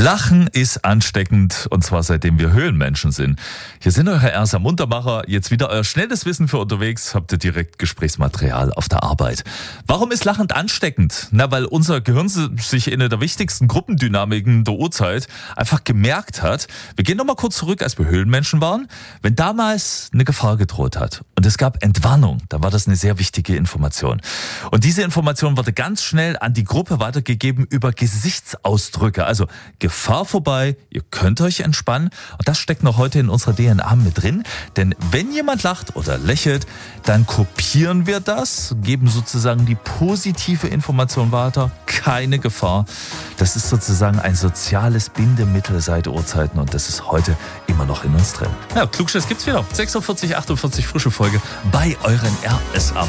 Lachen ist ansteckend, und zwar seitdem wir Höhlenmenschen sind. Hier sind eure Ersa Muntermacher, jetzt wieder euer schnelles Wissen für unterwegs, habt ihr direkt Gesprächsmaterial auf der Arbeit. Warum ist Lachen ansteckend? Na, weil unser Gehirn sich in einer der wichtigsten Gruppendynamiken der Urzeit einfach gemerkt hat, wir gehen nochmal kurz zurück, als wir Höhlenmenschen waren, wenn damals eine Gefahr gedroht hat und es gab Entwarnung, dann war das eine sehr wichtige Information. Und diese Information wurde ganz schnell an die Gruppe weitergegeben über Gesichtsausdrücke, also Gefahr vorbei, ihr könnt euch entspannen. Und das steckt noch heute in unserer DNA mit drin. Denn wenn jemand lacht oder lächelt, dann kopieren wir das, geben sozusagen die positive Information weiter. Keine Gefahr. Das ist sozusagen ein soziales Bindemittel seit Urzeiten und das ist heute immer noch in uns drin. Ja, Klugschiss gibt's wieder. 46, 48, frische Folge bei euren RSA.